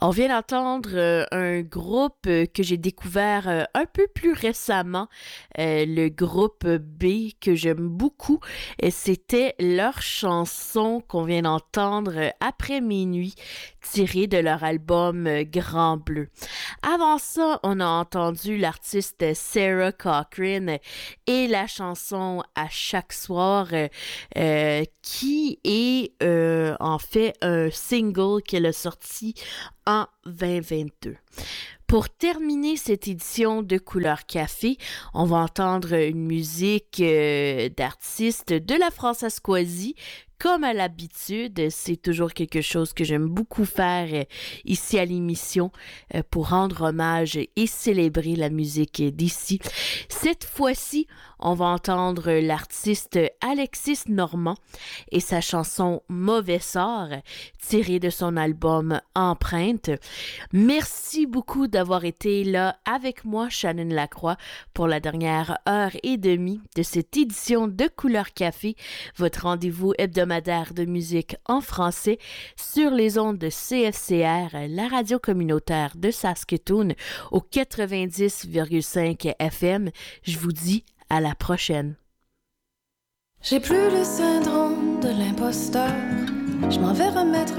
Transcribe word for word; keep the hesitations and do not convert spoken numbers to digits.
On vient d'entendre euh, un groupe euh, que j'ai découvert euh, un peu plus récemment, euh, le groupe B que j'aime beaucoup. Et c'était leur chanson qu'on vient d'entendre euh, après minuit, tirée de leur album euh, Grand Bleu. Avant ça, on a entendu l'artiste Sarah Cochrane et la chanson À chaque soir, euh, euh, qui est euh, en fait un single qu'elle a sorti en vingt vingt-deux. Pour terminer cette édition de Couleur Café, on va entendre une musique euh, d'artistes de la Française-Coisie. Comme à l'habitude, c'est toujours quelque chose que j'aime beaucoup faire euh, ici à l'émission euh, pour rendre hommage et célébrer la musique d'ici. Cette fois-ci, on va entendre l'artiste Alexis Normand et sa chanson Mauvais sort, tirée de son album Empreinte. Merci beaucoup d'avoir été là avec moi, Shannon Lacroix, pour la dernière heure et demie de cette édition de Couleur Café, votre rendez-vous hebdomadaire de musique en français sur les ondes de C F C R, la radio communautaire de Saskatoon, au quatre-vingt-dix virgule cinq F M. Je vous dis à la prochaine. J'ai plus le syndrome de l'imposteur. Je m'en vais remettre